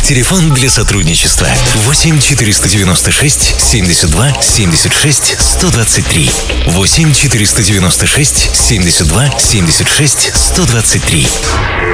Телефон для сотрудничества 8 496 72 76 123. 8 496 72 76 123.